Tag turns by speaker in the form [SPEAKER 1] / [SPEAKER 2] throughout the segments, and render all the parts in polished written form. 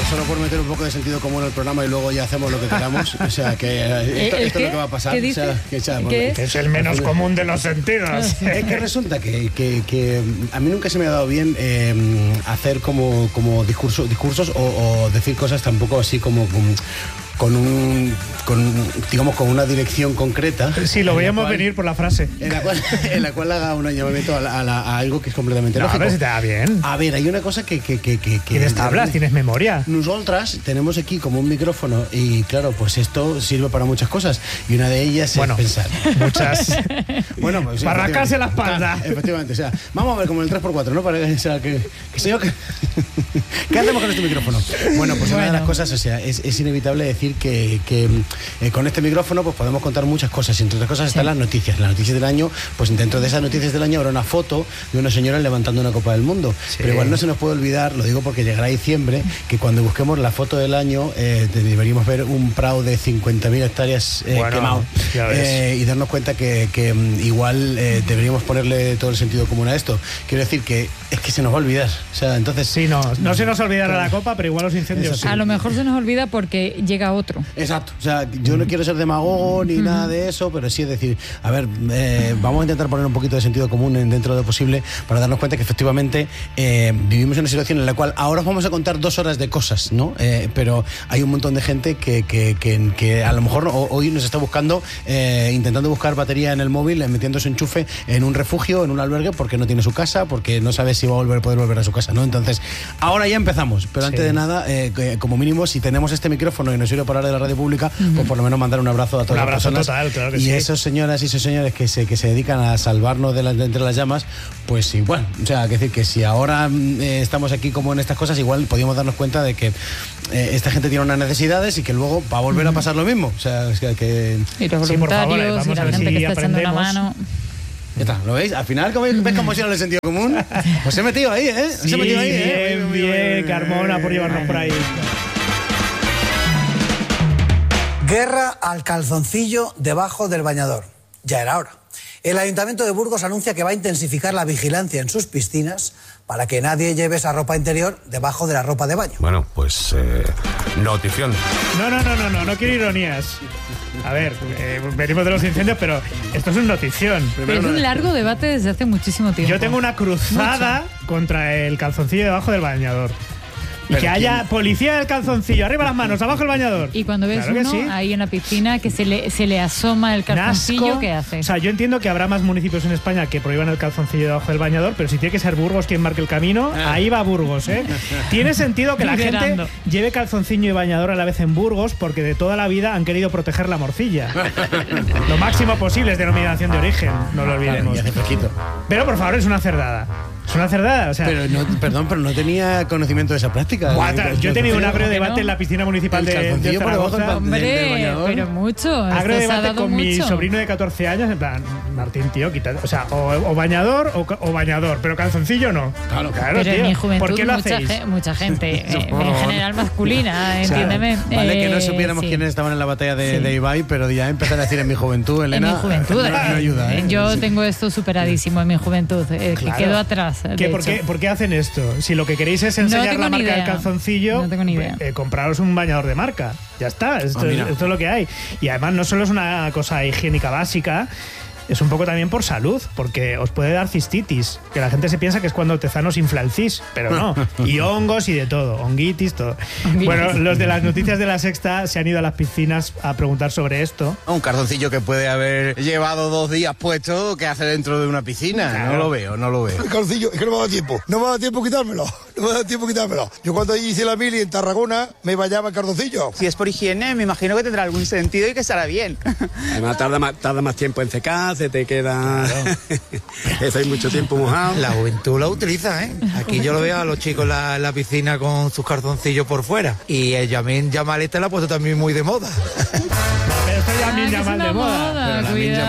[SPEAKER 1] solo por meter un poco de sentido común al programa y luego ya hacemos lo que queramos. O sea, que esto es lo que va a pasar.
[SPEAKER 2] ¿Qué dice?
[SPEAKER 1] O sea,
[SPEAKER 2] ¿Qué?
[SPEAKER 3] Que es el menos común de los sentidos.
[SPEAKER 1] Es que resulta que a mí nunca se me ha dado bien hacer como discursos o decir cosas tampoco así como con una dirección concreta.
[SPEAKER 3] Sí, lo veíamos venir por la frase.
[SPEAKER 1] En la cual haga un llamamiento a algo que es completamente lógico.
[SPEAKER 3] A ver si te va bien.
[SPEAKER 1] A ver, hay una cosa que
[SPEAKER 3] ¿Tienes tablas? ¿Tienes memoria?
[SPEAKER 1] Nosotras tenemos aquí como un micrófono y claro, pues esto sirve para muchas cosas y una de ellas es pensar.
[SPEAKER 3] Muchas.
[SPEAKER 1] Bueno, pues,
[SPEAKER 3] para rascarse la espalda.
[SPEAKER 1] Efectivamente, o sea, vamos a ver como el 3x4, ¿no? O sea, ¿qué hacemos con este micrófono? Bueno, pues una de las cosas, o sea, es inevitable decir que con este micrófono pues podemos contar muchas cosas y entre otras cosas están las noticias del año. Pues dentro de esas noticias del año habrá una foto de una señora levantando una Copa del Mundo, pero igual no se nos puede olvidar, lo digo porque llegará diciembre, que cuando busquemos la foto del año deberíamos ver un prado de 50.000 hectáreas quemado y darnos cuenta que igual deberíamos ponerle todo el sentido común a esto. Quiero decir que es que se nos va a olvidar, o sea, entonces
[SPEAKER 3] sí, no se nos olvidará la Copa, pero igual los incendios sí.
[SPEAKER 2] A lo mejor se nos olvida porque llega otro.
[SPEAKER 1] Exacto, o sea, yo no quiero ser demagogo ni nada de eso, pero sí es decir, a ver, vamos a intentar poner un poquito de sentido común dentro de lo posible para darnos cuenta que efectivamente vivimos en una situación en la cual ahora os vamos a contar 2 horas de cosas, ¿no? Pero hay un montón de gente que a lo mejor hoy nos está buscando, intentando buscar batería en el móvil, metiendo su enchufe en un refugio, en un albergue, porque no tiene su casa, porque no sabe si va a poder volver a su casa, ¿no? Entonces, ahora ya empezamos, pero antes de nada, como mínimo, si tenemos este micrófono y nos sirve para hablar de la radio pública, pues por lo menos mandar un abrazo a todas las personas.
[SPEAKER 3] Total, claro que
[SPEAKER 1] y
[SPEAKER 3] sí.
[SPEAKER 1] esos señoras y esos señores que se dedican a salvarnos de entre las llamas, pues igual, o sea, que decir que si ahora estamos aquí como en estas cosas, igual podríamos darnos cuenta de que esta gente tiene unas necesidades y que luego va a volver a pasar lo mismo, o sea, es que
[SPEAKER 2] y los voluntarios y la gente que está echando una mano.
[SPEAKER 1] Ya está, ¿lo veis? Al final, ¿ves cómo se el sentido común? Pues he metido ahí, ¿eh?
[SPEAKER 3] Sí, bien, Carmona, por llevarnos por ahí.
[SPEAKER 4] Guerra al calzoncillo debajo del bañador. Ya era hora. El Ayuntamiento de Burgos anuncia que va a intensificar la vigilancia en sus piscinas para que nadie lleve esa ropa interior debajo de la ropa de baño.
[SPEAKER 5] Bueno, pues notición.
[SPEAKER 3] No quiero ironías. A ver, venimos de los incendios, pero esto es una notición.
[SPEAKER 2] Pero es un largo debate desde hace muchísimo tiempo.
[SPEAKER 3] Yo tengo una cruzada contra el calzoncillo debajo del bañador. Y que haya policía del calzoncillo, arriba las manos, abajo el bañador.
[SPEAKER 2] Y cuando ves uno ahí en la piscina que se le asoma el calzoncillo,
[SPEAKER 3] Nasco.
[SPEAKER 2] ¿qué hace?
[SPEAKER 3] O sea, yo entiendo que habrá más municipios en España que prohíban el calzoncillo debajo del bañador, pero si tiene que ser Burgos quien marque el camino, ahí va Burgos, ¿eh? Tiene sentido que la gente lleve calzoncillo y bañador a la vez en Burgos porque de toda la vida han querido proteger la morcilla. Lo máximo posible es denominación de origen, no lo olvidemos. Pero por favor, es una cerdada. Es una cerdada, o sea...
[SPEAKER 1] Pero no tenía conocimiento de esa práctica.
[SPEAKER 3] Yo he tenido un agrio debate en la piscina municipal de Zaragoza.
[SPEAKER 2] Hombre, pero mucho.
[SPEAKER 3] Agrio debate con mi sobrino de 14 años, en plan, Martín, tío, quita, o sea, o bañador o bañador, pero calzoncillo no. Claro,
[SPEAKER 2] pero
[SPEAKER 3] tío.
[SPEAKER 2] en mi juventud
[SPEAKER 3] ¿Por qué lo hacéis?
[SPEAKER 2] Mucha gente, en general masculina, entiéndeme.
[SPEAKER 1] Vale, que no supiéramos quiénes estaban en la batalla de Ibai, pero ya empezar a decir en mi juventud, Elena.
[SPEAKER 2] En mi juventud.
[SPEAKER 1] No ayuda, ¿eh?
[SPEAKER 2] Yo tengo esto superadísimo en mi juventud, que quedó atrás.
[SPEAKER 3] ¿Por qué hacen esto? Si lo que queréis es enseñar la marca del calzoncillo,
[SPEAKER 2] no tengo ni idea.
[SPEAKER 3] Compraros un bañador de marca. Ya está, esto es lo que hay. Y además no solo es una cosa higiénica básica, es un poco también por salud, porque os puede dar cistitis, que la gente se piensa que es cuando Tezanos infla el cis, pero no. Y hongos y de todo, honguitis, todo. Bueno, los de las noticias de La Sexta se han ido a las piscinas a preguntar sobre esto.
[SPEAKER 6] Un calzoncillo que puede haber llevado 2 días puesto, ¿qué hace dentro de una piscina? Claro. No lo veo.
[SPEAKER 7] El calzoncillo, es que no me ha dado tiempo. No me ha dado tiempo quitármelo. Yo cuando hice la mili en Tarragona, me bañaba el calzoncillo.
[SPEAKER 8] Si es por higiene, me imagino que tendrá algún sentido y que estará bien.
[SPEAKER 9] Además, tarda más tiempo en secar, se te queda... Eso hay mucho tiempo mojado.
[SPEAKER 10] La juventud lo utiliza, ¿eh? Aquí yo lo veo a los chicos en la piscina con sus calzoncillos por fuera. Y el Yamin Yamal la ha puesto también muy de moda.
[SPEAKER 3] Pero esto ya Yamin Yamal de moda.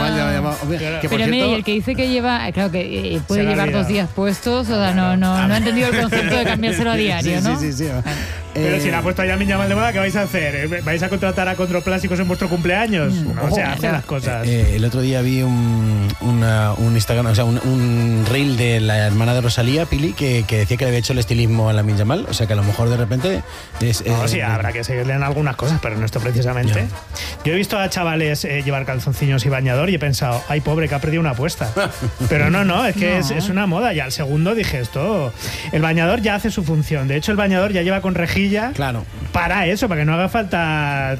[SPEAKER 2] Pero mira, y el que dice que lleva, claro que puede llevar 2 días puestos, o sea, no ha entendido el concepto de cambiárselo a diario, ¿no?
[SPEAKER 1] Sí.
[SPEAKER 3] Pero si la ha puesto a Yamin Yamal de moda, ¿qué vais a hacer? ¿Vais a contratar a controplásicos en vuestro cumpleaños? No se hacen las cosas.
[SPEAKER 1] El otro día vi un Instagram, o sea, un reel de la hermana de Rosalía, Pili, que decía que le había hecho el estilismo a Lamine Yamal. O sea, que a lo mejor de repente...
[SPEAKER 3] sí, habrá que seguirle en algunas cosas, pero no esto precisamente. Ya. Yo he visto a chavales llevar calzoncillos y bañador y he pensado, ay, pobre, que ha perdido una apuesta. Pero no, es que es una moda. Ya al segundo dije esto... El bañador ya hace su función. De hecho, el bañador ya lleva con rejilla para eso, para que no haga falta...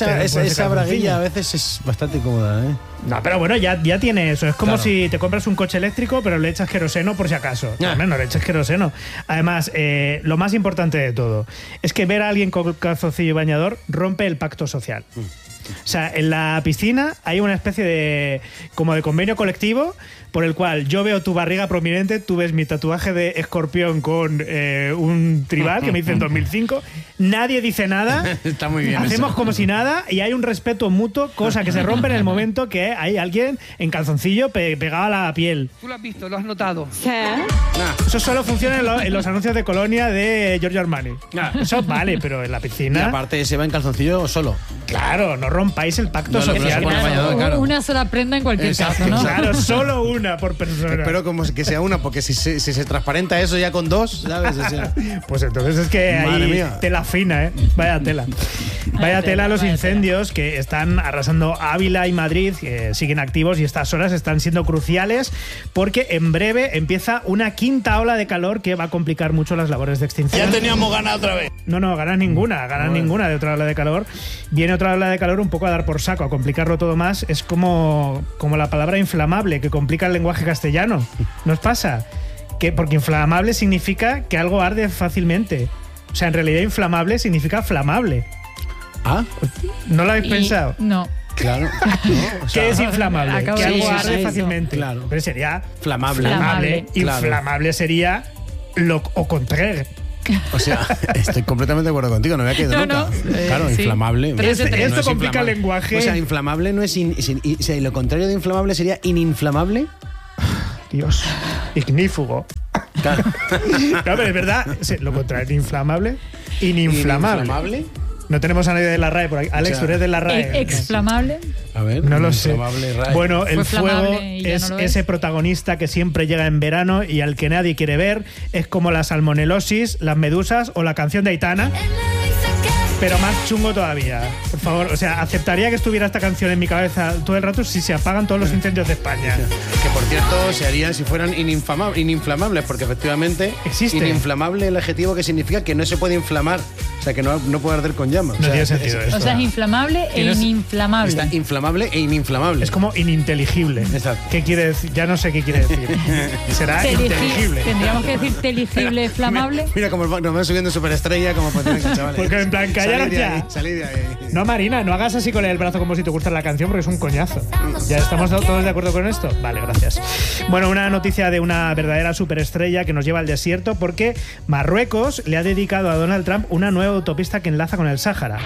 [SPEAKER 1] Esa braguilla a veces es bastante cómoda, ¿eh?
[SPEAKER 3] No, pero bueno, ya tiene eso. Es como si te compras un coche eléctrico, pero le echas queroseno por si acaso. No le eches queroseno. Además, lo más importante de todo es que ver a alguien con calzoncillo y bañador rompe el pacto social. O sea, en la piscina hay una especie de convenio colectivo por el cual yo veo tu barriga prominente, tú ves mi tatuaje de escorpión con un tribal que me hice en 2005, nadie dice nada,
[SPEAKER 1] está muy bien,
[SPEAKER 3] hacemos
[SPEAKER 1] eso.
[SPEAKER 3] como si nada y hay un respeto mutuo, cosa que se rompe en el momento que hay alguien en calzoncillo pegado a la piel.
[SPEAKER 11] ¿Tú lo has visto? ¿Lo has notado?
[SPEAKER 3] Sí. Eso solo funciona en los anuncios de Colonia de Giorgio Armani. Eso vale, pero en la piscina...
[SPEAKER 1] Y aparte se va en calzoncillo solo.
[SPEAKER 3] Claro, no rompáis el pacto social.
[SPEAKER 2] Una sola prenda en cualquier caso, ¿no?
[SPEAKER 3] Claro, solo una por persona.
[SPEAKER 1] Espero que sea una, porque si se transparenta eso ya con dos, ¿sabes? O sea,
[SPEAKER 3] pues entonces es que hay tela fina, ¿eh? Vaya tela. Vaya tela los incendios que están arrasando Ávila y Madrid, que siguen activos y estas horas están siendo cruciales porque en breve empieza una quinta ola de calor que va a complicar mucho las labores de extinción.
[SPEAKER 7] Ya teníamos ganas otra vez.
[SPEAKER 3] No, ganas ninguna de otra ola de calor. Viene otra ola de calor un poco a dar por saco, a complicarlo todo más. Es como la palabra inflamable, que complica el lenguaje castellano. ¿Nos pasa? Porque inflamable significa que algo arde fácilmente. O sea, en realidad inflamable significa flamable.
[SPEAKER 1] ¿Ah?
[SPEAKER 3] ¿No lo habéis pensado?
[SPEAKER 2] No.
[SPEAKER 1] Claro.
[SPEAKER 3] No, ¿qué es inflamable? Que algo arde fácilmente.
[SPEAKER 1] Claro.
[SPEAKER 3] Pero sería
[SPEAKER 1] flamable.
[SPEAKER 3] Inflamable sería lo contraire.
[SPEAKER 1] O sea, estoy completamente de acuerdo contigo, no me había quedado nunca. Claro, sí. Inflamable.
[SPEAKER 3] Esto complica el lenguaje.
[SPEAKER 1] O sea, inflamable no es... o sea, lo contrario de inflamable sería ininflamable.
[SPEAKER 3] Dios, ignífugo. Claro. No, pero es verdad, lo contrario de inflamable, ininflamable. No tenemos a nadie de la RAE por aquí. Alex, tú eres de la RAE.
[SPEAKER 2] ¿Exflamable?
[SPEAKER 1] A ver,
[SPEAKER 3] no lo sé.
[SPEAKER 1] RAE.
[SPEAKER 3] Bueno, el fuego es ese protagonista que siempre llega en verano y al que nadie quiere ver. Es como la salmonelosis, las medusas o la canción de Aitana. Pero más chungo todavía. Por favor, o sea, aceptaría que estuviera esta canción en mi cabeza todo el rato si se apagan todos los incendios de España.
[SPEAKER 1] Que por cierto se harían si fueran ininflamables, porque efectivamente
[SPEAKER 3] existe.
[SPEAKER 1] Ininflamable el adjetivo que significa que no se puede inflamar. O sea, que no puede arder con llamas.
[SPEAKER 3] No tiene sentido esto.
[SPEAKER 2] O sea, es inflamable e ininflamable.
[SPEAKER 1] Está inflamable e ininflamable.
[SPEAKER 3] Es como ininteligible.
[SPEAKER 1] Exacto.
[SPEAKER 3] ¿Qué quiere decir? Ya no sé qué quiere decir. Será inteligible.
[SPEAKER 2] Tendríamos que decir teligible, flamable.
[SPEAKER 1] Mira como nos van subiendo superestrella, como pues, chavales.
[SPEAKER 3] Porque en plan, callar ya.
[SPEAKER 1] Salid de ahí.
[SPEAKER 3] No, Marina, no hagas así con el brazo como si te gusta la canción, porque es un coñazo. ¿Ya estamos todos de acuerdo con esto? Vale, gracias. Bueno, una noticia de una verdadera superestrella que nos lleva al desierto, porque Marruecos le ha dedicado a Donald Trump una nueva autopista que enlaza con el Sáhara.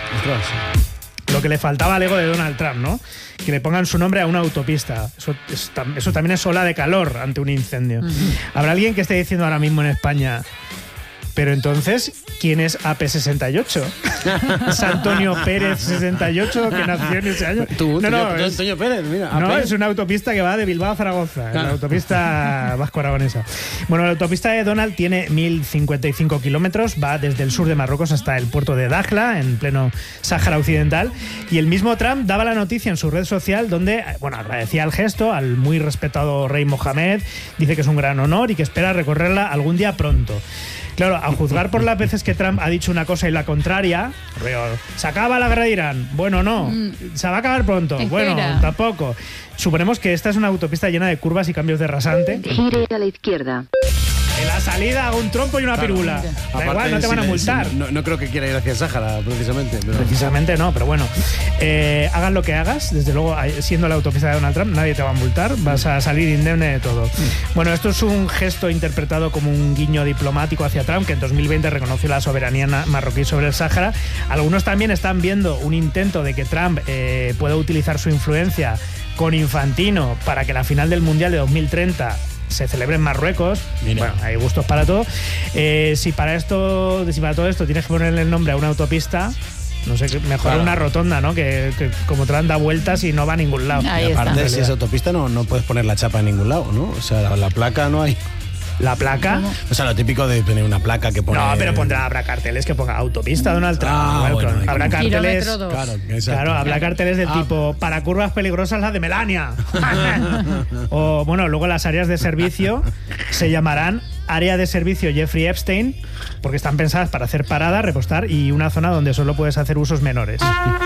[SPEAKER 3] Lo que le faltaba al ego de Donald Trump, ¿no? Que le pongan su nombre a una autopista. Eso también es ola de calor ante un incendio. ¿Habrá alguien que esté diciendo ahora mismo en España: pero entonces, ¿quién es AP68? ¿Es Antonio Pérez 68 que nació en ese año?
[SPEAKER 1] Antonio Pérez, mira.
[SPEAKER 3] No, es una autopista que va de Bilbao a Zaragoza, la autopista vasco-aragonesa. Bueno, la autopista de Donald tiene 1.055 kilómetros, va desde el sur de Marruecos hasta el puerto de Dakhla, en pleno Sáhara Occidental, y el mismo Trump daba la noticia en su red social donde, agradecía el gesto al muy respetado rey Mohamed, dice que es un gran honor y que espera recorrerla algún día pronto. Claro, a juzgar por las veces que Trump ha dicho una cosa y la contraria, ¿se acaba la guerra de Irán? Bueno, no. ¿Se va a acabar pronto?
[SPEAKER 2] Espera.
[SPEAKER 3] Bueno, tampoco. Suponemos que esta es una autopista llena de curvas y cambios de rasante.
[SPEAKER 12] Gire a la izquierda.
[SPEAKER 3] En la salida hago un trompo y una pirula. Da igual, no te van a multar.
[SPEAKER 1] No creo que quiera ir hacia el Sáhara, precisamente. Pero...
[SPEAKER 3] Precisamente no, pero bueno. Hagas lo que hagas, desde luego, siendo la autopista de Donald Trump, nadie te va a multar. Vas a salir indemne de todo. Bueno, esto es un gesto interpretado como un guiño diplomático hacia Trump, que en 2020 reconoció la soberanía marroquí sobre el Sáhara. Algunos también están viendo un intento de que Trump pueda utilizar su influencia con Infantino para que la final del Mundial de 2030 se celebre en Marruecos. Mira. Bueno, hay gustos para todo. Si para todo esto tienes que ponerle el nombre a una autopista, no sé, mejor una rotonda, ¿no? Que como te da vueltas y no va a ningún lado.
[SPEAKER 1] Y aparte, si es autopista, no puedes poner la chapa en ningún lado, ¿no? O sea, la placa no hay.
[SPEAKER 3] ¿La placa?
[SPEAKER 1] O sea, lo típico de tener una placa que pone...
[SPEAKER 3] No, pero habrá carteles que ponga autopista Donald Trump.
[SPEAKER 1] Bueno,
[SPEAKER 3] habrá carteles...
[SPEAKER 1] Claro,
[SPEAKER 3] habrá carteles del tipo para curvas peligrosas la de Melania. O, bueno, luego las áreas de servicio se llamarán área de servicio Jeffrey Epstein, porque están pensadas para hacer parada, repostar y una zona donde solo puedes hacer usos menores.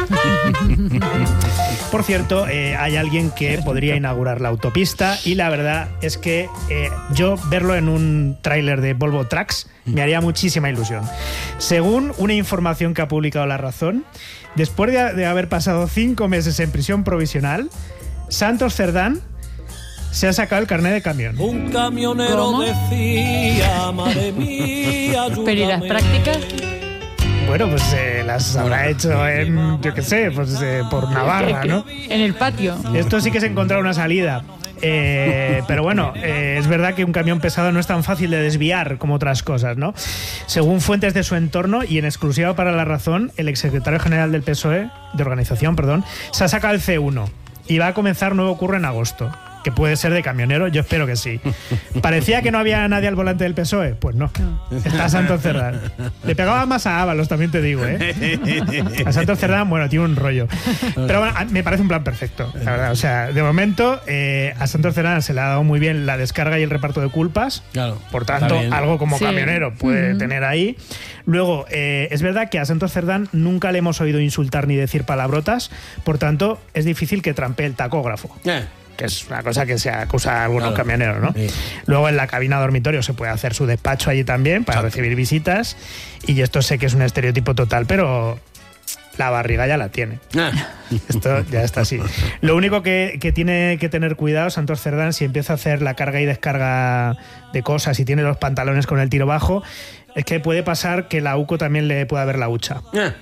[SPEAKER 3] Por cierto, hay alguien que podría inaugurar la autopista y la verdad es que yo verlo en un tráiler de Volvo Trucks me haría muchísima ilusión. Según una información que ha publicado La Razón, después de haber pasado 5 meses en prisión provisional, Santos Cerdán se ha sacado el carnet de camión.
[SPEAKER 11] Un camionero decía, madre mía, ayúdame.
[SPEAKER 2] ¿Pero y las prácticas?
[SPEAKER 3] Bueno, pues las habrá hecho en, yo qué sé, pues por Navarra, ¿no?
[SPEAKER 2] En el patio.
[SPEAKER 3] Esto sí que es encontrar una salida. Pero bueno, es verdad que un camión pesado no es tan fácil de desviar como otras cosas, ¿no? Según fuentes de su entorno y en exclusiva para La Razón, el exsecretario general del PSOE, de organización, se ha sacado el C1 y va a comenzar nuevo curro en agosto. Que puede ser de camionero, yo espero que sí. ¿Parecía que no había nadie al volante del PSOE? Pues no. Está Santos Cerdán. Le pegaba más a Ábalos, también te digo, ¿eh? A Santos Cerdán, bueno, tiene un rollo. Pero bueno, me parece un plan perfecto, la verdad. O sea, de momento, a Santos Cerdán se le ha dado muy bien la descarga y el reparto de culpas. Claro. Por tanto, algo como camionero puede tener ahí. Luego, es verdad que a Santos Cerdán nunca le hemos oído insultar ni decir palabrotas. Por tanto, es difícil que trampee el tacógrafo. Que es una cosa que se acusa a algunos camioneros, ¿no? Sí. Luego en la cabina dormitorio se puede hacer su despacho allí también para recibir visitas, y esto sé que es un estereotipo total, pero la barriga ya la tiene. Esto ya está así. Lo único que tiene que tener cuidado Santos Cerdán, si empieza a hacer la carga y descarga de cosas y tiene los pantalones con el tiro bajo, es que puede pasar que la UCO también le pueda ver la hucha.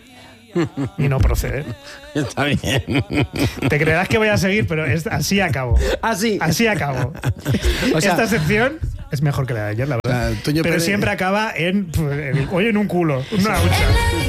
[SPEAKER 3] Y no procede.
[SPEAKER 1] Está bien.
[SPEAKER 3] Te creerás que voy a seguir, pero así acabo. Así acabo. O sea, esta sección es mejor que la de ayer, la verdad. Pero Pérez siempre acaba hoy en un culo, una hucha.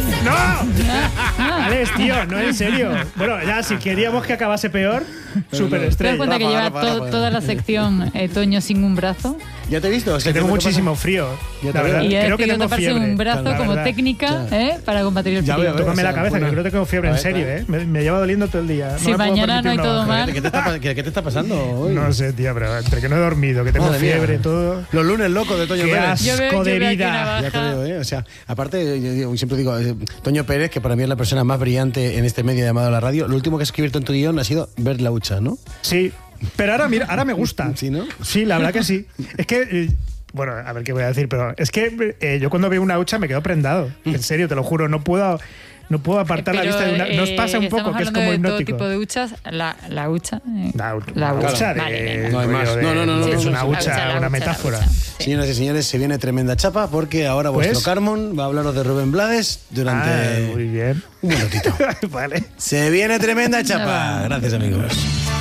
[SPEAKER 3] ¡No! Alex, tío, no, en serio. Bueno, ya, si queríamos que acabase peor, súper estrella.
[SPEAKER 2] ¿Te das cuenta que lleva toda la sección Toño sin un brazo?
[SPEAKER 1] ¿Ya te he visto?
[SPEAKER 3] Es que tengo muchísimo frío. La verdad, creo que tengo fiebre.
[SPEAKER 2] Un brazo como técnica para combatir el frío.
[SPEAKER 3] Tócame la cabeza, que creo que tengo fiebre, en serio, ¿eh? Me lleva doliendo todo el día.
[SPEAKER 2] Si mañana no hay todo mal.
[SPEAKER 1] ¿Qué te está pasando hoy?
[SPEAKER 3] No sé, tío, pero entre que no he dormido, que tengo fiebre, todo.
[SPEAKER 1] Los lunes locos de Toño Pérez.
[SPEAKER 3] Qué asco de vida.
[SPEAKER 1] Ya te veo, ¿eh? O sea, aparte, yo siempre digo, Toño Pérez, que para mí es la persona más brillante en este medio llamado la radio, lo último que has escrito en tu guión ha sido ver la hucha, ¿no?
[SPEAKER 3] Sí, pero ahora me gusta.
[SPEAKER 1] ¿Sí, no?
[SPEAKER 3] Sí, la verdad que sí. Es que... Bueno, a ver qué voy a decir, pero es que yo cuando veo una hucha me quedo prendado. En serio, te lo juro, no puedo apartar la vista de una... Nos pasa un poco que es como hipnótico.
[SPEAKER 2] Todo tipo de huchas, la hucha.
[SPEAKER 3] La hucha
[SPEAKER 1] no hay más. No.
[SPEAKER 3] Es una hucha, una metáfora.
[SPEAKER 1] Señoras y señores, se viene tremenda chapa porque ahora vuestro Carmon va a hablaros de Rubén Blades durante
[SPEAKER 3] muy bien.
[SPEAKER 1] un minutito.
[SPEAKER 3] Vale.
[SPEAKER 1] Se viene tremenda chapa. Gracias, amigos.